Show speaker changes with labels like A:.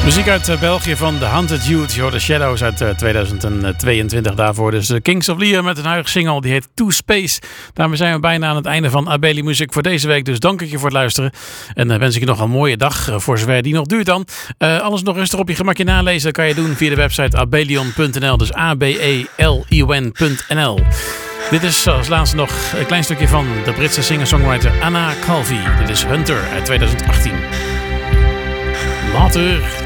A: Muziek uit België van The Haunted Youth. Je hoort de Shadows uit 2022 daarvoor. Dus Kings of Leon met een huidige single. Die heet To Space. Daarmee zijn we bijna aan het einde van Abeli Muziek voor deze week. Dus dank ik je voor het luisteren. En wens ik je nog een mooie dag. Voor zover die nog duurt dan. Alles nog rustig op je gemakje nalezen. Dat kan je doen via de website abelion.nl. Dus abelion.nl. Dit is als laatste nog een klein stukje van de Britse singer-songwriter Anna Calvi. Dit is Hunter uit 2018. Later.